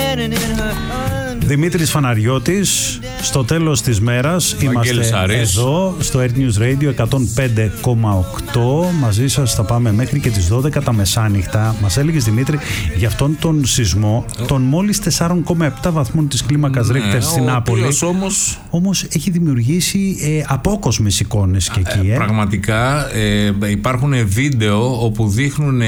Δημήτρης Φαναριώτης, στο τέλος της μέρας είμαστε εδώ στο Air News Radio 105,8. Μαζί σας θα πάμε μέχρι και τις 12 τα μεσάνυχτα. Μας έλεγες, Δημήτρη, για αυτόν τον σεισμό των μόλις 4,7 βαθμών της κλίμακας Ρίχτερ στην Νάπολη. Όμως έχει δημιουργήσει απόκοσμες εικόνες και εκεί. Πραγματικά υπάρχουν βίντεο όπου δείχνουν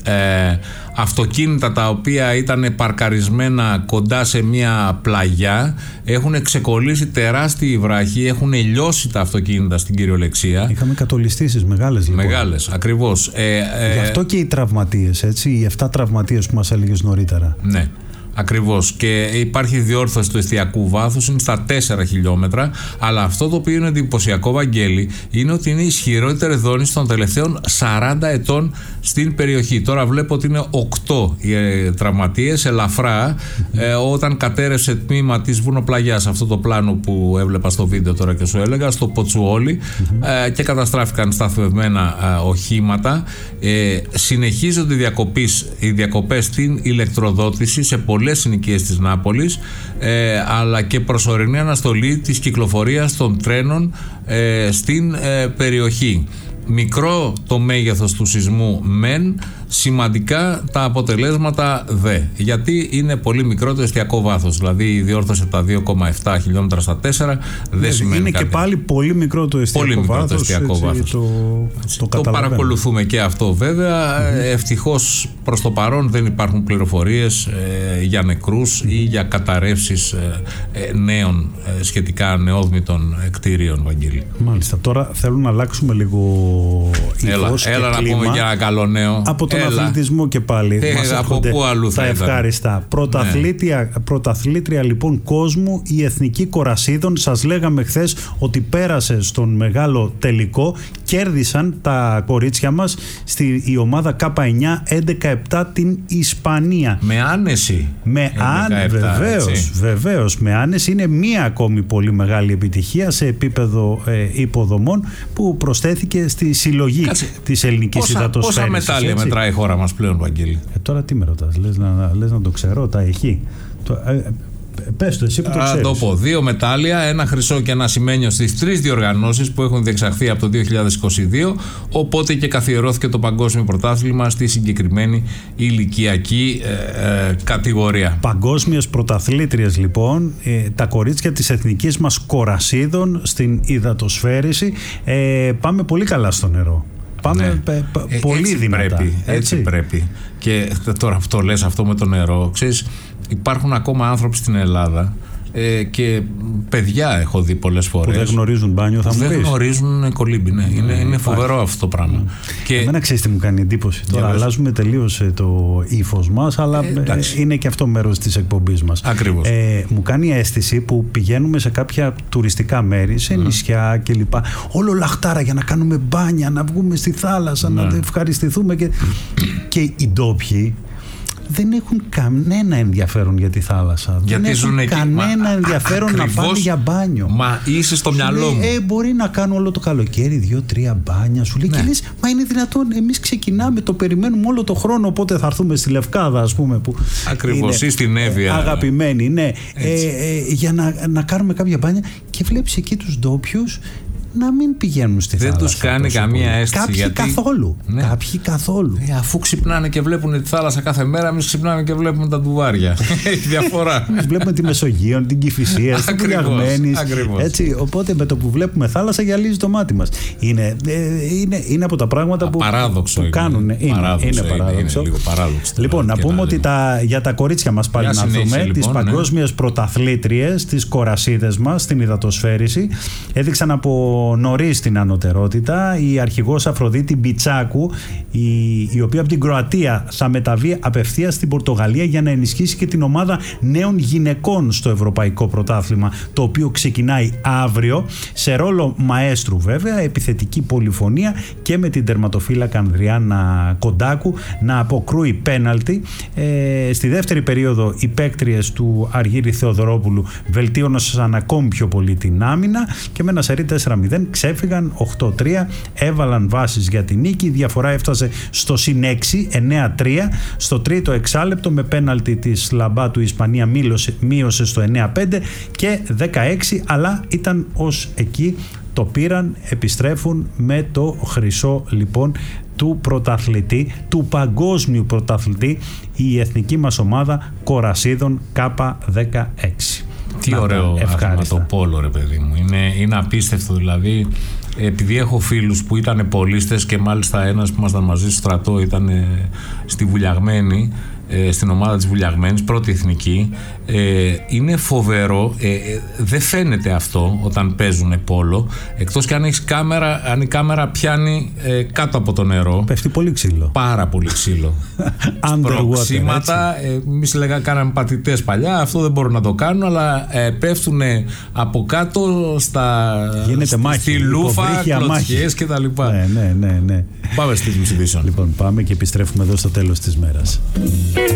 αυτοκίνητα τα οποία ήταν παρκαρισμένα κοντά σε μια πλαγιά, έχουν ξεκολλήσει τεράστιοι βράχοι, έχουν λιώσει τα αυτοκίνητα στην κυριολεξία. Είχαμε κατολιστήσεις μεγάλες, λοιπόν. Μεγάλες, ακριβώς. Γι' αυτό και οι τραυματίες, έτσι, οι 7 τραυματίες που μας έλεγες νωρίτερα. Ναι. Ακριβώς, και υπάρχει διόρθωση του εστιακού βάθους, είναι στα 4 χιλιόμετρα. Αλλά αυτό το οποίο είναι εντυπωσιακό, Βαγγέλη, είναι ότι είναι η ισχυρότερη δόνηση των τελευταίων 40 ετών στην περιοχή. Τώρα βλέπω ότι είναι 8 οι τραυματίες, ελαφρά, όταν κατέρευσε τμήμα της βουνοπλαγιάς, αυτό το πλάνο που έβλεπα στο βίντεο τώρα και σου έλεγα, στο Ποτσουόλι, και καταστράφηκαν σταθμευμένα οχήματα. Συνεχίζονται οι διακοπές στην ηλεκτροδότηση σε πολλές συνοικίες της Νάπολης, αλλά και προσωρινή αναστολή της κυκλοφορίας των τρένων στην περιοχή. Μικρό το μέγεθος του σεισμού μεν, σημαντικά τα αποτελέσματα δε. Γιατί είναι πολύ μικρό το εστιακό βάθος. Δηλαδή η διόρθωση από τα 2,7 χιλιόμετρα στα 4 δεν σημαίνει είναι κάτι. Και πάλι πολύ μικρό το εστιακό βάθος. Το παρακολουθούμε και αυτό βέβαια. Ευτυχώς προς το παρόν δεν υπάρχουν πληροφορίες για νεκρούς ή για καταρρεύσεις νέων σχετικά νεόδμητων κτίριων, Βαγγέλη. Μάλιστα. Τώρα θέλω να αλλάξουμε λίγο Έλα να πούμε για ένα καλό νέο. Από τον αθλητισμό και πάλι. Από πού αλλού θα ήταν. Ευχάριστα. Πρωταθλήτρια λοιπόν κόσμου, η Εθνική Κορασίδων. Σας λέγαμε χθες ότι πέρασε στον μεγάλο τελικό. Κέρδισαν τα κορίτσια μας η ομάδα K9 11-7 την Ισπανία. Με άνεση. Βεβαίως με άνεση. Είναι μία ακόμη πολύ μεγάλη επιτυχία σε επίπεδο υποδομών που προσθέθηκε στη συλλογή της ελληνικής υδατοσφαίρησης. Πόσα μετάλλια μετράει η χώρα μας πλέον, Βαγγέλη? Τώρα τι με ρωτάς, λες να το ξέρω, τα έχει. Πες το εσύ που το ξέρεις. Το πω. 2 μετάλλια, ένα χρυσό και ένα ασημένιο στις 3 διοργανώσεις που έχουν διεξαχθεί από το 2022, οπότε και καθιερώθηκε το παγκόσμιο πρωτάθλημα στη συγκεκριμένη ηλικιακή κατηγορία. Παγκόσμιες πρωταθλήτριες λοιπόν, τα κορίτσια της εθνικής μας Κορασίδων στην υδατοσφαίριση. Πάμε πολύ καλά στο νερό. Πάμε πολύ δυνατά. Έτσι πρέπει. Και τώρα που το λες αυτό με το νερό, ξέρεις, υπάρχουν ακόμα άνθρωποι στην Ελλάδα και παιδιά έχω δει πολλές φορές που δεν γνωρίζουν μπάνιο, θα μου πεις. Δεν γνωρίζουν κολύμπι, ναι. Είναι φοβερό αυτό το πράγμα. Και εμένα ξέρεις τι μου κάνει εντύπωση. Τώρα αλλάζουμε τελείως το ύφος μας, αλλά είναι και αυτό μέρος της εκπομπής μας. Ακριβώς. Μου κάνει αίσθηση που πηγαίνουμε σε κάποια τουριστικά μέρη, σε νησιά κλπ. Όλο λαχτάρα για να κάνουμε μπάνια, να βγούμε στη θάλασσα, να ευχαριστηθούμε και οι ντόπιοι δεν έχουν κανένα ενδιαφέρον για τη θάλασσα. Γιατί δεν έχουν κανένα ενδιαφέρον να πάνε για μπάνιο. Μα είσαι στο μυαλό μου. Μπορεί να κάνω όλο το καλοκαίρι 2-3 μπάνια. Σου λέει και λες, μα είναι δυνατόν? Εμείς ξεκινάμε, το περιμένουμε όλο το χρόνο. Οπότε θα έρθουμε στη Λευκάδα, ας πούμε. Ακριβώς, ή στην Εύβοια. Αγαπημένοι, ναι. Για να κάνουμε κάποια μπάνια. Και βλέπεις εκεί τους ντόπιους να μην πηγαίνουν στη θάλασσα. Δεν τους κάνει καμία αίσθηση. Κάποιοι καθόλου. Αφού ξυπνάνε και βλέπουν τη θάλασσα κάθε μέρα, εμείς ξυπνάμε και βλέπουμε τα ντουβάρια. Έχει διαφορά. Εμείς βλέπουμε τη Μεσογείο, την Κηφισία, την Πουλιαγμένης. Έτσι, οπότε με το που βλέπουμε θάλασσα γυαλίζει το μάτι μας. Είναι από τα πράγματα που κάνουν. Είναι παράδοξο. Λίγο παράδοξο. Λοιπόν, να πούμε ότι για τα κορίτσια μας πάλι να δούμε τις παγκόσμιες πρωταθλήτριες, τις κορασίδες μας στην υδατοσφαίριση. Έδειξαν από νωρίς την ανωτερότητα. Η αρχηγός Αφροδίτη Μπιτσάκου, η οποία από την Κροατία θα μεταβεί απευθείας στην Πορτογαλία για να ενισχύσει και την ομάδα νέων γυναικών στο Ευρωπαϊκό Πρωτάθλημα, το οποίο ξεκινάει αύριο, σε ρόλο μαέστρου βέβαια, επιθετική πολυφωνία και με την τερματοφύλακα Ανδριάννα Κοντάκου να αποκρούει πέναλτι. Στη δεύτερη περίοδο οι παίκτριες του Αργύρη Θεοδωρόπουλου βελτίωναν ακόμη πιο πολύ την άμυνα και με ένα σερί 4-0 0, ξέφυγαν 8-3, έβαλαν βάσεις για την νίκη. Η διαφορά έφτασε στο συν 6, 9-3. Στο τρίτο εξάλεπτο με πέναλτι της Λαμπά του Ισπανία μείωσε στο 9-5 και 16, αλλά ήταν ως εκεί. Το πήραν, επιστρέφουν με το χρυσό λοιπόν του πρωταθλητή, του παγκόσμιου πρωταθλητή, η εθνική μας ομάδα κορασίδων K16. Τι ωραίο άθλημα το πόλο, ρε παιδί μου. Είναι απίστευτο, δηλαδή. Επειδή έχω φίλους που ήταν πολίστες και μάλιστα ένας που ήμασταν μαζί στο στρατό ήταν στη Βουλιαγμένη, στην ομάδα της Βουλιαγμένης, πρώτη εθνική. Είναι φοβερό, δεν φαίνεται αυτό όταν παίζουν πόλο, εκτός και αν έχεις κάμερα, αν η κάμερα πιάνει κάτω από το νερό. Πέφτει πολύ ξύλο. Πάρα πολύ ξύλο. Σπροξήματα, εμείς κάναμε πατητές παλιά, αυτό δεν μπορούν να το κάνουν, αλλά πέφτουν από κάτω στη λούφα, κλωτσιές και τα λοιπά. Ναι. Πάμε στις ειδήσεων. Λοιπόν, πάμε και επιστρέφουμε εδώ στο τέλος της μέρας.